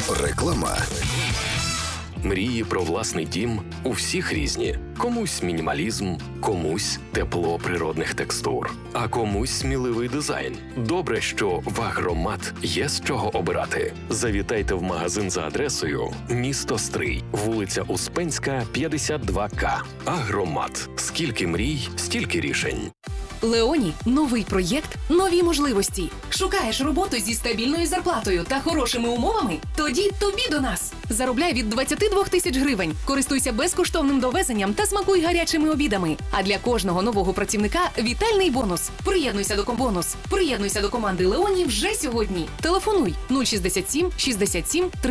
Реклама. Мрії про власний дім у всіх різні. Комусь мінімалізм, комусь тепло природних текстур, а комусь сміливий дизайн. Добре, що в Агромат є з чого обирати. Завітайте в магазин за адресою місто Стрий, вулиця Успенська, 52К. Агромат. Скільки мрій, стільки рішень. Леоні – новий проєкт, нові можливості. Шукаєш роботу зі стабільною зарплатою та хорошими умовами? Тоді тобі до нас. Заробляй від 22 тисяч гривень. Користуйся безкоштовним довезенням та смакуй гарячими обідами. А для кожного нового працівника – вітальний бонус. Приєднуйся до комбонус. Приєднуйся до команди Леоні вже сьогодні. Телефонуй 067 67